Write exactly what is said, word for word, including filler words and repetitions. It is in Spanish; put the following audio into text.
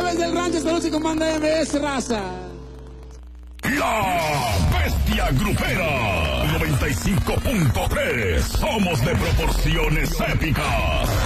través del rancho. Esta noche comanda M S Raza. La Bestia Grupera noventa y cinco punto tres. Somos de proporciones épicas.